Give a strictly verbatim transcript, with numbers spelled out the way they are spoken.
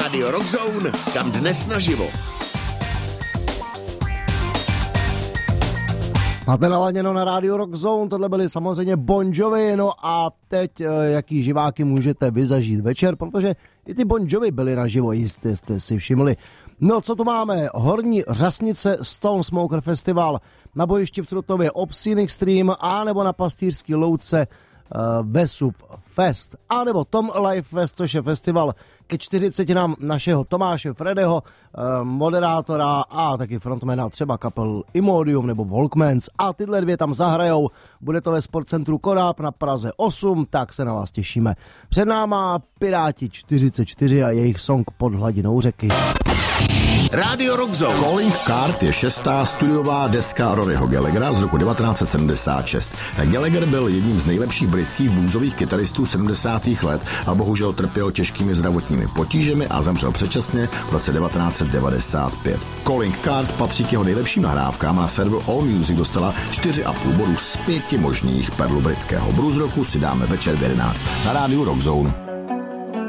Rádio Rockzone, kam dnes naživo. Máte naladěno na Rádio Rockzone, tohle byly samozřejmě Bon Jovi, no a teď jaký živáky můžete vy zažít večer, protože i ty Bon Jovi byly naživo, jistě jste si všimli. No co tu máme? Horní Řasnice Stone Smoker Festival, na bojišti v Trutnově Obscene Extreme, a nebo na Pastýřský louce uh, Vesuv Fest, a nebo Tom Life Fest, což je festival ke čtyřicítinám našeho Tomáše Fredeho, moderátora a taky frontmana třeba kapel Imodium nebo Walkmans, a tyhle dvě tam zahrajou. Bude to ve Sportcentru Koráb na Praze osm, tak se na vás těšíme. Před náma Piráti čtyřicet čtyři a jejich song Pod hladinou řeky. Rádio Rockzone. Calling Card je šestá studiová deska Roryho Gallaghera z roku devatenáct set sedmdesát šest. Gallagher byl jedním z nejlepších britských bluesových kytaristů sedmdesátých let a bohužel trpěl těžkými zdravotními potížemi a zemřel předčasně v roce devatenáct set devadesát pět. Calling Card patří k jeho nejlepším nahrávkám, na serveru AllMusic dostala čtyři a půl bodu z pěti možných. Perlu britského blues roku si dáme večer v jedenáct na rádiu Rockzone.